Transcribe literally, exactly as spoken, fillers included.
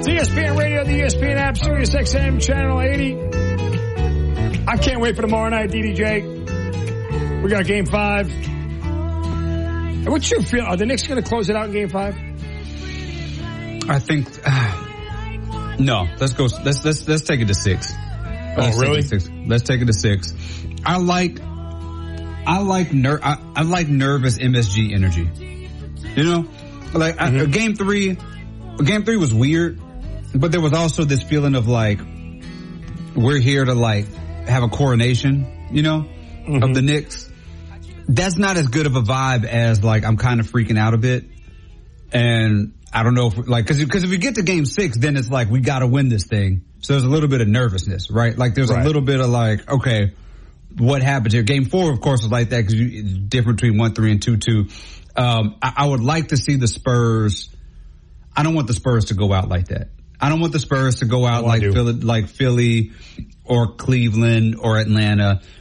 E S P N Radio, the E S P N app, Sirius X M, Channel eighty. I can't wait for tomorrow night, D D J. We got Game five. What's your feel? Are the Knicks going to close it out in Game five? I think... Uh, no, let's go. Let's, let's, let's take it to six. Oh, let's really? Take it to six. Let's take it to six. I like... I like ner- I, I like nervous M S G energy. You know? Like, mm-hmm. I, Game three... Game three was weird, but there was also this feeling of like, we're here to like have a coronation, you know, mm-hmm. of the Knicks. That's not as good of a vibe as like, I'm kind of freaking out a bit. And I don't know if like, cause, cause if we get to game six, then it's like, we gotta win this thing. So there's a little bit of nervousness, right? Like there's right. a little bit of like, okay, what happened here? Game four, of course, was like that because it's different between one, three and two, two. Um, I, I would like to see the Spurs. I don't want the Spurs to go out like that. I don't want the Spurs to go out like Philly, like Philly or Cleveland or Atlanta,